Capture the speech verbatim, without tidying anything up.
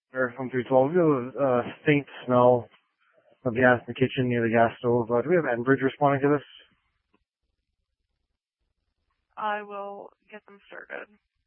Or home three twelve. We have a uh, faint smell of gas in the kitchen near the gas stove. Uh, do we have Enbridge responding to this? I will get them started.